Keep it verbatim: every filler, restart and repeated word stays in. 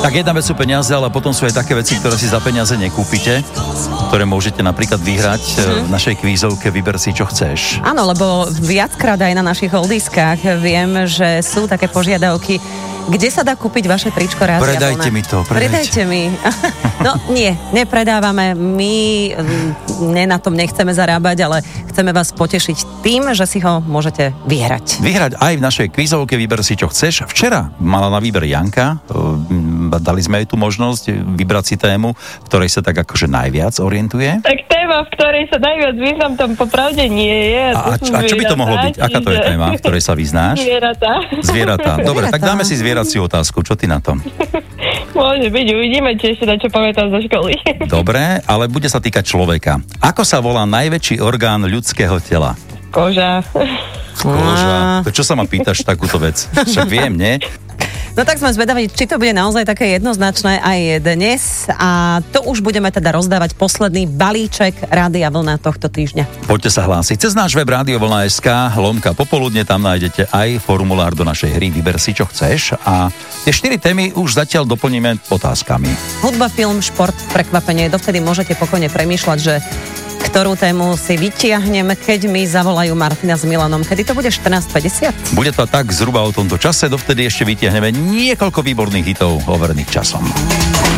Tak jedna vec sú peniaze, ale potom sú aj také veci, ktoré si za peniaze nekúpite, ktoré môžete napríklad vyhrať hmm. v našej kvízovke Vyber si, čo chceš. Áno, lebo viackrát aj na našich oldiskách viem, že sú také požiadavky, kde sa dá kúpiť vaše tričko Rádia Vlna. Predajte mi to, predajte. Predajte mi. No nie, nepredávame, my ne na tom nechceme zarábať, ale chceme vás potešiť tým, že si ho môžete vyhrať. Vyhrať aj v našej kvízovke Vyber si, čo chceš. Včera mala na výber Janka, dali sme jej tú možnosť vybrať si tému, v ktorej sa tak akože najviac orientuje. Tak téma, v ktorej sa najviac vyznám, tam popravde nie je. A, a, a čo by to mohlo byť? Aká to je téma, v ktorej sa vyznáš? Zvieratá. Zvieratá. Dobre, tak dáme si zvieraciu otázku. Čo ty na to? Môže byť, uvidíme, či ešte na čo pamätám zo školy. Dobre, ale bude sa týkať človeka. Ako sa volá najväčší orgán ľudského tela? Koža. Koža. To čo sa ma pýtaš takúto vec? Však viem, nie? No tak sme zvedaví, či to bude naozaj také jednoznačné aj dnes a to už budeme teda rozdávať posledný balíček Rádia Vlna tohto týždňa. Poďte sa hlásiť. Cez náš web rádio vlna bodka es ká, lomka popoludne, tam nájdete aj formulár do našej hry Vyber si, čo chceš a tie štyri témy už zatiaľ doplníme otázkami. Hudba, film, šport, prekvapenie. Dovtedy môžete pokojne premýšľať, že ktorú tému si vytiahnem, keď mi zavolajú Martina s Milanom. Kedy to bude štrnásť päťdesiat? Bude to tak zhruba o tomto čase, dovtedy ešte vytiahneme niekoľko výborných hitov overených časom.